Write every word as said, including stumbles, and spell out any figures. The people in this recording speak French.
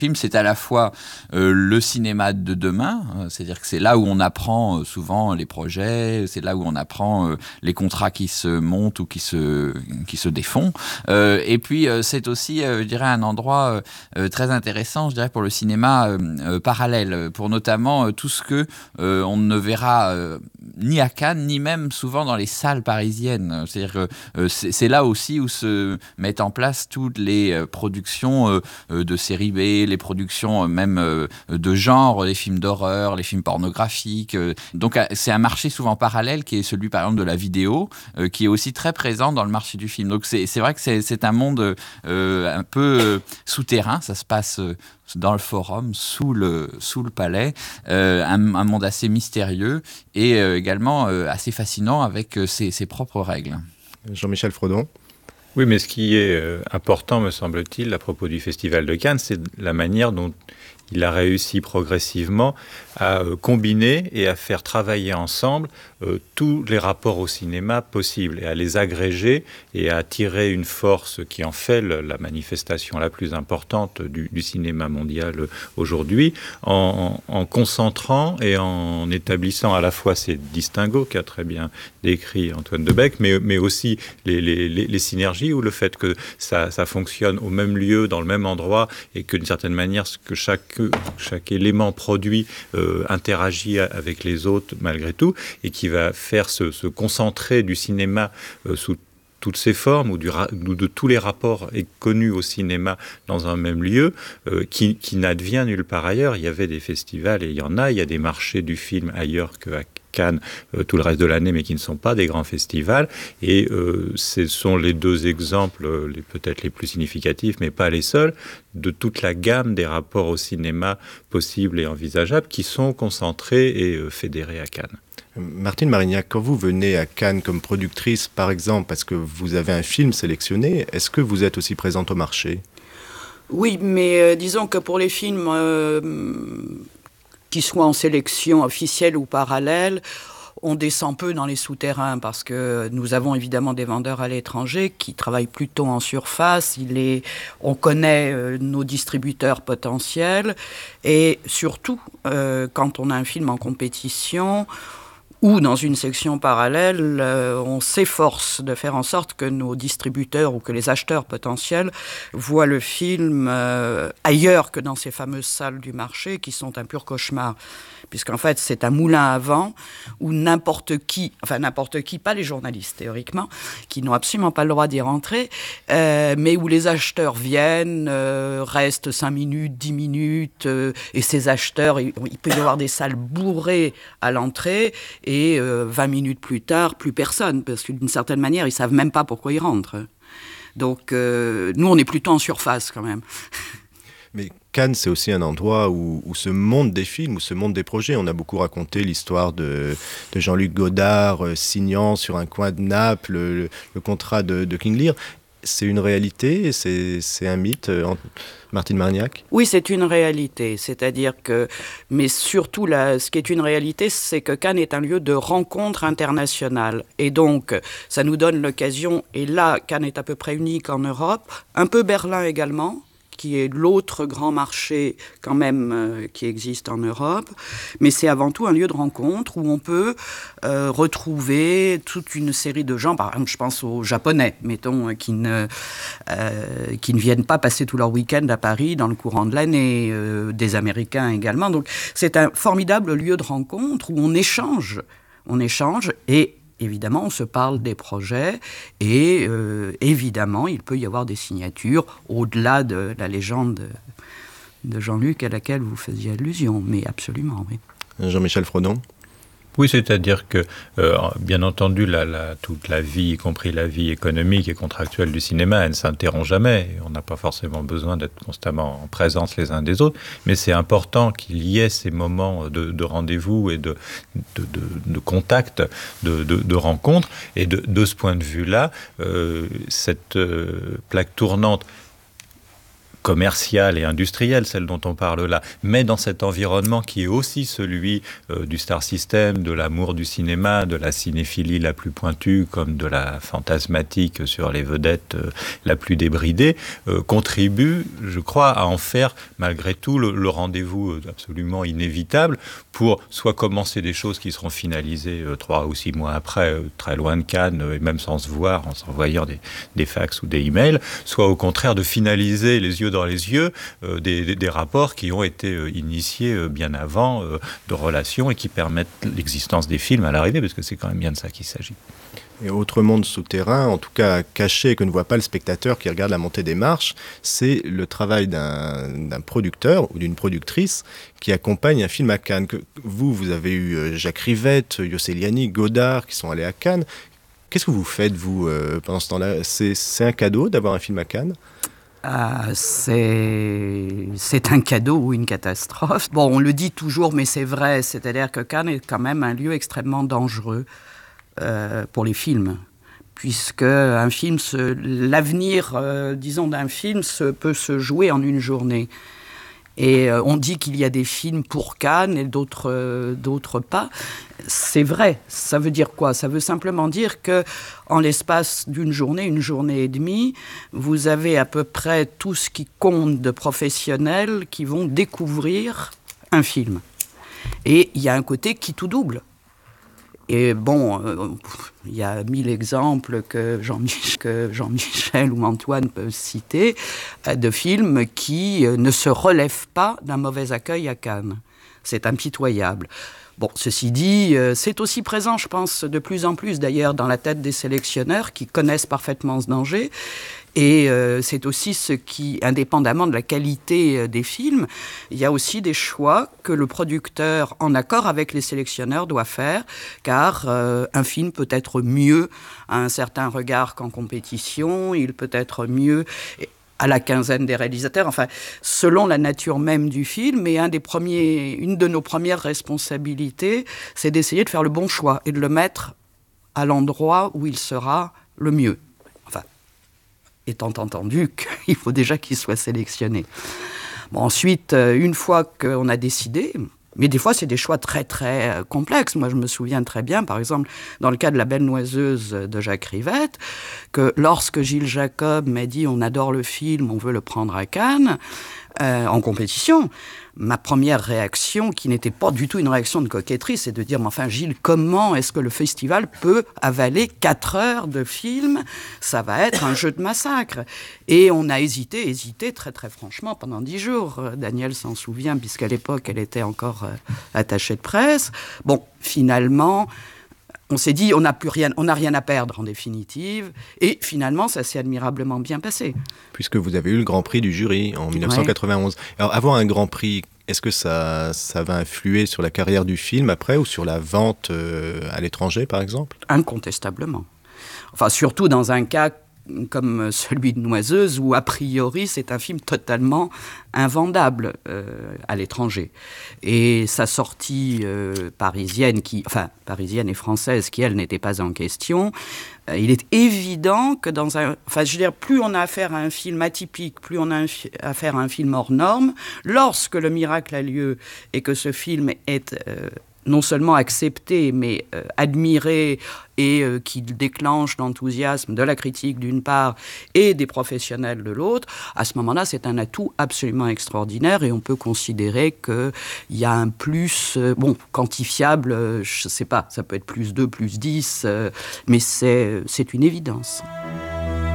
film, c'est à la fois euh, le cinéma de demain, euh, c'est-à-dire que c'est là où on apprend euh, souvent les projets, c'est là où on apprend euh, les contrats qui se montent ou qui se, qui se défont. Euh, et puis, euh, c'est aussi, euh, je dirais, un endroit euh, très intéressant, je dirais, pour le cinéma euh, euh, parallèle, pour notamment euh, tout ce que euh, on ne verra euh, ni à Cannes, ni même souvent dans les salles parisiennes. C'est-à-dire que euh, c'est, c'est là aussi où se mettent en place toutes les euh, productions euh, de série B, les productions même euh, de genre, les films d'horreur, les films pornographiques. Euh, donc c'est un marché souvent parallèle qui est celui par exemple de la vidéo, euh, qui est aussi très présent dans le marché du film. Donc c'est, c'est vrai que c'est, c'est un monde euh, un peu euh, souterrain, ça se passe euh, dans le forum, sous le, sous le palais, euh, un, un monde assez mystérieux et euh, également euh, assez fascinant avec euh, ses, ses propres règles. Jean-Michel Frodon. Oui, mais ce qui est euh, important, me semble-t-il, à propos du Festival de Cannes, c'est la manière dont il a réussi progressivement à euh, combiner et à faire travailler ensemble euh, tous les rapports au cinéma possibles et à les agréger et à tirer une force qui en fait le, la manifestation la plus importante du, du cinéma mondial euh, aujourd'hui, en, en concentrant et en établissant à la fois ces distinguos qu'a très bien décrit Antoine Debec, mais, mais aussi les, les, les, les synergies ou le fait que ça, ça fonctionne au même lieu, dans le même endroit et que d'une certaine manière, que chaque chaque élément produit euh, interagit avec les autres malgré tout, et qui va faire se, se concentrer du cinéma euh, sous toutes ses formes, ou, du, ou de tous les rapports connus au cinéma dans un même lieu, euh, qui, qui n'advient nulle part ailleurs. Il y avait des festivals, et il y en a, il y a des marchés du film ailleurs qu'à Cannes euh, tout le reste de l'année, mais qui ne sont pas des grands festivals. Et euh, ce sont les deux exemples, euh, les, peut-être les plus significatifs, mais pas les seuls, de toute la gamme des rapports au cinéma possibles et envisageables qui sont concentrés et euh, fédérés à Cannes. Martine Marignac, quand vous venez à Cannes comme productrice, par exemple, parce que vous avez un film sélectionné, est-ce que vous êtes aussi présente au marché ? Oui, mais euh, disons que pour les films euh, qui soient en sélection officielle ou parallèle, on descend peu dans les souterrains parce que nous avons évidemment des vendeurs à l'étranger qui travaillent plutôt en surface. Il est, on connaît euh, nos distributeurs potentiels et surtout, euh, quand on a un film en compétition ou dans une section parallèle, euh, on s'efforce de faire en sorte que nos distributeurs ou que les acheteurs potentiels voient le film euh, ailleurs que dans ces fameuses salles du marché qui sont un pur cauchemar. Puisqu'en fait, c'est un moulin à vent où n'importe qui, enfin n'importe qui, pas les journalistes théoriquement, qui n'ont absolument pas le droit d'y rentrer, euh, mais où les acheteurs viennent, euh, restent cinq minutes, dix minutes, euh, et ces acheteurs, il, il peut y avoir des salles bourrées à l'entrée, et euh, vingt minutes plus tard, plus personne, parce que d'une certaine manière, ils ne savent même pas pourquoi ils rentrent. Donc, euh, nous, on est plutôt en surface quand même. Mais Cannes, c'est aussi un endroit où, où se montent des films, où se montent des projets. On a beaucoup raconté l'histoire de, de Jean-Luc Godard euh, signant sur un coin de Naples le, le contrat de, de King Lear. C'est une réalité, c'est, c'est un mythe, euh, Martine Marignac ? Oui, c'est une réalité. C'est-à-dire que, mais surtout, là, ce qui est une réalité, c'est que Cannes est un lieu de rencontre internationale. Et donc, ça nous donne l'occasion, et là, Cannes est à peu près unique en Europe, un peu Berlin également, qui est l'autre grand marché quand même euh, qui existe en Europe. Mais c'est avant tout un lieu de rencontre où on peut euh, retrouver toute une série de gens, par exemple je pense aux Japonais, mettons, qui ne, euh, qui ne viennent pas passer tout leur week-end à Paris dans le courant de l'année, euh, des Américains également. Donc c'est un formidable lieu de rencontre où on échange, on échange et évidemment, on se parle des projets et euh, évidemment, il peut y avoir des signatures au-delà de la légende de Jean-Luc à laquelle vous faisiez allusion, mais absolument, oui. Jean-Michel Frodon ? Oui, c'est-à-dire que, euh, bien entendu, la, la, toute la vie, y compris la vie économique et contractuelle du cinéma, elle ne s'interrompt jamais. On n'a pas forcément besoin d'être constamment en présence les uns des autres, mais c'est important qu'il y ait ces moments de, de rendez-vous et de, de, de, de contact, de, de, de rencontre. Et de, de ce point de vue-là, euh, cette euh, plaque tournante commerciale et industrielle, celle dont on parle là, mais dans cet environnement qui est aussi celui euh, du star system, de l'amour du cinéma, de la cinéphilie la plus pointue, comme de la fantasmatique sur les vedettes euh, la plus débridée, euh, contribue, je crois, à en faire malgré tout le, le rendez-vous absolument inévitable pour soit commencer des choses qui seront finalisées euh, trois ou six mois après, euh, très loin de Cannes, euh, et même sans se voir, en s'envoyant des, des fax ou des emails, soit au contraire de finaliser les yeux dans les yeux euh, des, des, des rapports qui ont été euh, initiés euh, bien avant euh, de relations et qui permettent l'existence des films à l'arrivée, parce que c'est quand même bien de ça qu'il s'agit. Et autre monde souterrain, en tout cas caché, que ne voit pas le spectateur qui regarde la montée des marches, c'est le travail d'un, d'un producteur ou d'une productrice qui accompagne un film à Cannes. Que, vous, vous avez eu Jacques Rivette, Yosseliani, Godard qui sont allés à Cannes. Qu'est-ce que vous faites, vous, euh, pendant ce temps-là ? c'est, c'est un cadeau d'avoir un film à Cannes ? Ah, c'est... c'est un cadeau ou une catastrophe. Bon, on le dit toujours, mais c'est vrai. C'est-à-dire que Cannes est quand même un lieu extrêmement dangereux euh, pour les films. Puisque un film se... l'avenir, euh, disons, d'un film se... peut se jouer en une journée. Et euh, on dit qu'il y a des films pour Cannes et d'autres, euh, d'autres pas. C'est vrai. Ça veut dire quoi ? Ça veut simplement dire que, en l'espace d'une journée, une journée et demie, vous avez à peu près tout ce qui compte de professionnels qui vont découvrir un film. Et il y a un côté qui tout double. Et bon, euh, il y a mille exemples que Jean-Michel, que Jean-Michel ou Antoine peuvent citer euh, de films qui euh, ne se relèvent pas d'un mauvais accueil à Cannes. C'est impitoyable. Bon, ceci dit, euh, c'est aussi présent, je pense, de plus en plus d'ailleurs dans la tête des sélectionneurs qui connaissent parfaitement ce danger. Et euh, c'est aussi ce qui, indépendamment de la qualité euh, des films, il y a aussi des choix que le producteur, en accord avec les sélectionneurs, doit faire, car euh, un film peut être mieux à un certain regard qu'en compétition, il peut être mieux à la quinzaine des réalisateurs, enfin, selon la nature même du film. Et un des premiers, une de nos premières responsabilités, c'est d'essayer de faire le bon choix et de le mettre à l'endroit où il sera le mieux. Étant entendu qu'il faut déjà qu'il soit sélectionné. Bon, ensuite, une fois qu'on a décidé, mais des fois c'est des choix très très complexes. Moi je me souviens très bien, par exemple, dans le cas de La Belle Noiseuse de Jacques Rivette, que lorsque Gilles Jacob m'a dit on adore le film, on veut le prendre à Cannes, euh, en compétition, ma première réaction, qui n'était pas du tout une réaction de coquetterie, c'est de dire, mais enfin Gilles, comment est-ce que le festival peut avaler quatre heures de film ? Ça va être un jeu de massacre. Et on a hésité, hésité très très franchement pendant dix jours. Daniel s'en souvient, puisqu'à l'époque, elle était encore euh, attachée de presse. Bon, finalement, on s'est dit, on n'a plus rien, on n'a rien à perdre en définitive. Et finalement, ça s'est admirablement bien passé. Puisque vous avez eu le Grand Prix du jury en dix-neuf cent quatre-vingt-onze. Ouais. Alors, avoir un Grand Prix, est-ce que ça, ça va influer sur la carrière du film après ou sur la vente euh, à l'étranger, par exemple ? Incontestablement. Enfin, surtout dans un cas comme celui de Noiseuse, où a priori c'est un film totalement invendable euh, à l'étranger. Et sa sortie euh, parisienne, qui, enfin parisienne et française, qui elle n'était pas en question, euh, il est évident que dans un, enfin je veux dire, plus on a affaire à un film atypique, plus on a affaire à un film hors norme, lorsque le miracle a lieu et que ce film est euh, non seulement accepté, mais euh, admiré et euh, qui déclenche l'enthousiasme de la critique d'une part et des professionnels de l'autre, à ce moment-là, c'est un atout absolument extraordinaire et on peut considérer qu'il y a un plus, euh, bon, quantifiable, euh, je ne sais pas, ça peut être plus deux, plus dix, euh, mais c'est, c'est une évidence.